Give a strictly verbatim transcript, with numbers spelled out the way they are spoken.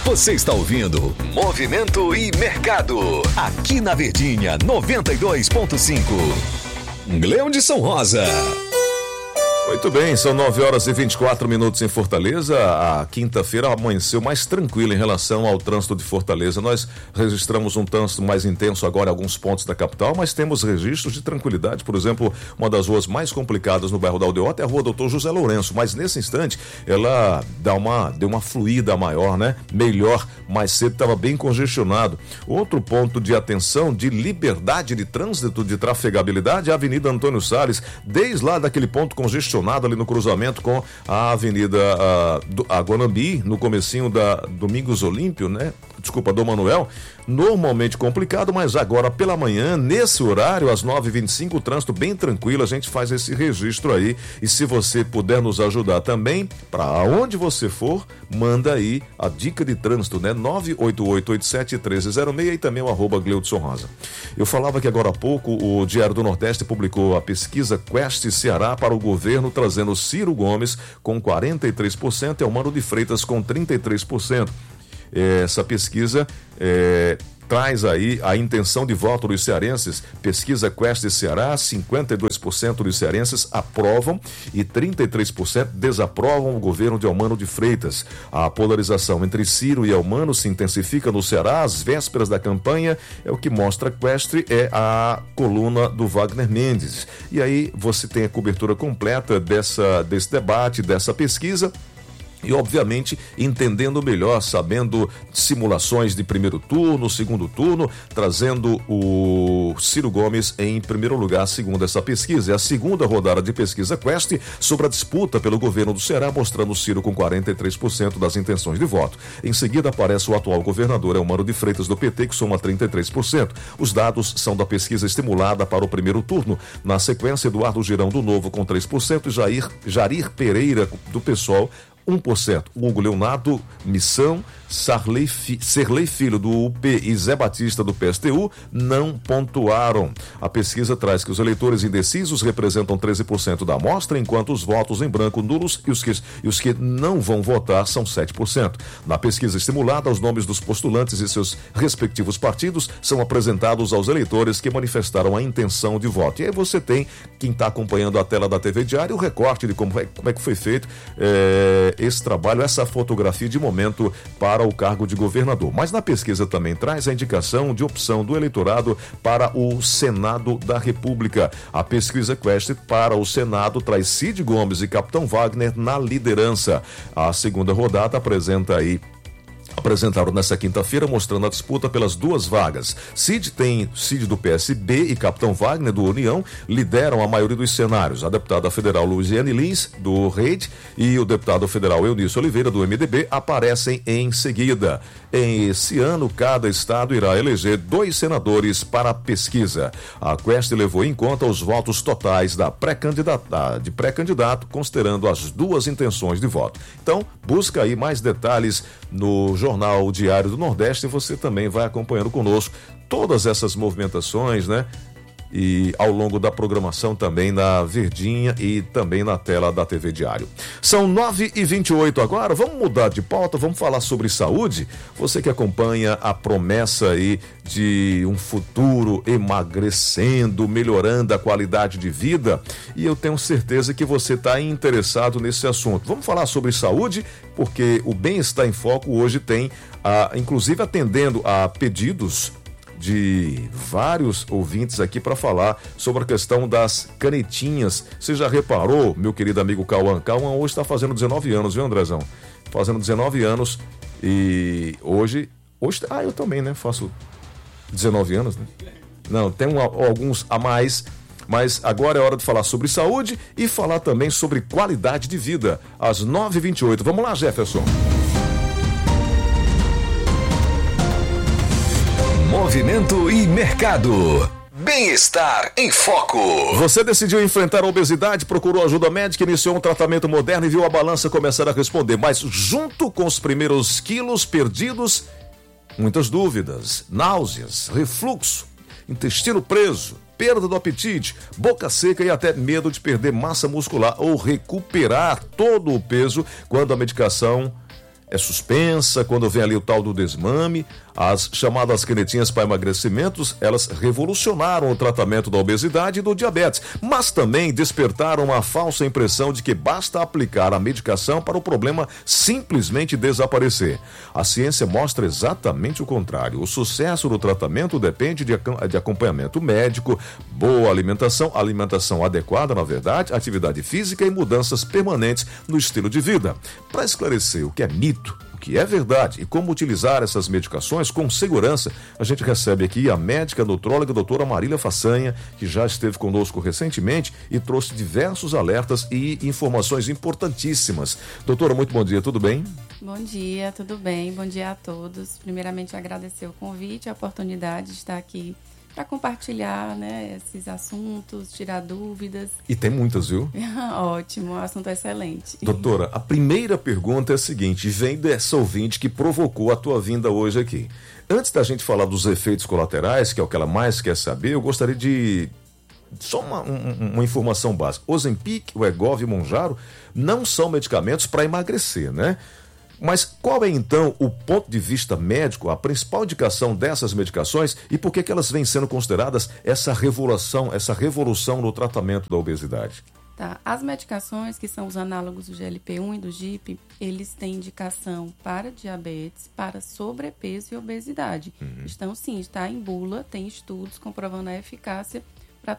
Você está ouvindo Movimento e Mercado, aqui na Verdinha noventa e dois ponto cinco. Leão de São Rosa. Muito bem, são nove horas e vinte e quatro minutos em Fortaleza. A quinta-feira amanheceu mais tranquila em relação ao trânsito de Fortaleza. Nós registramos um trânsito mais intenso agora em alguns pontos da capital, mas temos registros de tranquilidade. Por exemplo, uma das ruas mais complicadas no bairro da Aldeota é a rua doutor José Lourenço, mas nesse instante ela dá uma, deu uma fluída maior, né? Melhor, mais cedo estava bem congestionado. Outro ponto de atenção, de liberdade de trânsito, de trafegabilidade, é a Avenida Antônio Salles, desde lá daquele ponto congestionado ali no cruzamento com a Avenida a, a Guanambi, no comecinho da Domingos Olímpio, né? Desculpa, Dom Manuel, normalmente complicado, mas agora pela manhã, nesse horário, às nove e vinte e cinco, o trânsito bem tranquilo, a gente faz esse registro aí, e se você puder nos ajudar também, para onde você for, manda aí a dica de trânsito, né? nove oito oito oito sete um três zero seis e também o arroba Gleudson Rosa. Eu falava que agora há pouco o Diário do Nordeste publicou a pesquisa Quest Ceará para o governo, trazendo Ciro Gomes com quarenta e três por cento e Elmano de Freitas com trinta e três por cento. Essa pesquisa é, traz aí a intenção de voto dos cearenses. Pesquisa Quest Ceará, cinquenta e dois por cento dos cearenses aprovam e trinta e três por cento desaprovam o governo de Elmano de Freitas. A polarização entre Ciro e Elmano se intensifica no Ceará às vésperas da campanha, é o que mostra Quest, é a coluna do Wagner Mendes. E aí você tem a cobertura completa dessa, desse debate, dessa pesquisa. E, obviamente, entendendo melhor, sabendo simulações de primeiro turno, segundo turno, trazendo o Ciro Gomes em primeiro lugar, segundo essa pesquisa. É a segunda rodada de pesquisa Quest sobre a disputa pelo governo do Ceará, mostrando o Ciro com quarenta e três por cento das intenções de voto. Em seguida, aparece o atual governador Elmano de Freitas, do P T, que soma trinta e três por cento. Os dados são da pesquisa estimulada para o primeiro turno. Na sequência, Eduardo Girão, do Novo, com três por cento, e Jair, Jair Pereira, do PSOL, um por cento. Hugo Leonardo Missão, Sarley, Serlei Filho, do U P, e Zé Batista, do P S T U, não pontuaram. A pesquisa traz que os eleitores indecisos representam treze por cento da amostra, enquanto os votos em branco nulos e os que, e os que não vão votar são sete por cento. Na pesquisa estimulada, os nomes dos postulantes e seus respectivos partidos são apresentados aos eleitores que manifestaram a intenção de voto. E aí você tem, quem está acompanhando a tela da T V Diário, o recorte de como é, como é que foi feito é, esse trabalho, essa fotografia de momento para o cargo de governador. Mas na pesquisa também traz a indicação de opção do eleitorado para o Senado da República. A pesquisa Quest para o Senado traz Cid Gomes e Capitão Wagner na liderança. A segunda rodada apresenta aí apresentaram nessa quinta-feira, mostrando a disputa pelas duas vagas. Cid tem Cid do P S B e Capitão Wagner do União lideram a maioria dos cenários. A deputada federal Luiziane Lins, do Rede, e o deputado federal Eunício Oliveira, do M D B, aparecem em seguida. Em esse ano, cada estado irá eleger dois senadores para a pesquisa. A Quest levou em conta os votos totais da pré-candidata, de pré-candidato, considerando as duas intenções de voto. Então, busca aí mais detalhes no Jornal Diário do Nordeste, e você também vai acompanhando conosco todas essas movimentações, né? E ao longo da programação também na Verdinha e também na tela da T V Diário. São nove e vinte e oito agora, vamos mudar de pauta, vamos falar sobre saúde. Você que acompanha a promessa aí de um futuro emagrecendo, melhorando a qualidade de vida, e eu tenho certeza que você está interessado nesse assunto. Vamos falar sobre saúde, porque o Bem-Estar em Foco hoje tem, ah, inclusive atendendo a pedidos de vários ouvintes aqui para falar sobre a questão das canetinhas. Você já reparou, meu querido amigo Cauã? Cauã hoje está fazendo dezenove anos, viu, Andrezão? Fazendo dezenove anos e hoje... hoje ah, eu também, né? Faço dezenove anos, né? Não, tem um, alguns a mais, mas agora é hora de falar sobre saúde e falar também sobre qualidade de vida. Às nove e vinte e oito. Vamos lá, Jefferson. Movimento e Mercado. Bem-Estar em Foco. Você decidiu enfrentar a obesidade, procurou ajuda médica, iniciou um tratamento moderno e viu a balança começar a responder. Mas junto com os primeiros quilos perdidos, muitas dúvidas, náuseas, refluxo, intestino preso, perda do apetite, boca seca e até medo de perder massa muscular ou recuperar todo o peso quando a medicação é suspensa, quando vem ali o tal do desmame. As chamadas canetinhas para emagrecimentos, elas revolucionaram o tratamento da obesidade e do diabetes, mas também despertaram a falsa impressão de que basta aplicar a medicação para o problema simplesmente desaparecer. A ciência mostra exatamente o contrário. O sucesso do tratamento depende de, de acompanhamento médico, boa alimentação, alimentação adequada, na verdade, atividade física e mudanças permanentes no estilo de vida. Para esclarecer o que é mito, o que é verdade e como utilizar essas medicações com segurança, a gente recebe aqui a médica nutróloga doutora Marília Façanha, que já esteve conosco recentemente e trouxe diversos alertas e informações importantíssimas. Doutora, muito bom dia, tudo bem? Bom dia, tudo bem? Bom dia a todos. Primeiramente, agradecer o convite e a oportunidade de estar aqui para compartilhar, né, esses assuntos, tirar dúvidas. E tem muitas, viu? Ótimo, o assunto é excelente. Doutora, a primeira pergunta é a seguinte, vem dessa ouvinte que provocou a tua vinda hoje aqui. Antes da gente falar dos efeitos colaterais, que é o que ela mais quer saber, eu gostaria de... Só uma, um, uma informação básica. Ozempic, o Wegovy e o Mounjaro não são medicamentos para emagrecer, né? Mas qual é, então, o ponto de vista médico, a principal indicação dessas medicações e por que que elas vêm sendo consideradas essa revolução, essa revolução no tratamento da obesidade? Tá. As medicações, que são os análogos do G L P um e do G I P, eles têm indicação para diabetes, para sobrepeso e obesidade. Uhum. Então, sim, está em bula, tem estudos comprovando a eficácia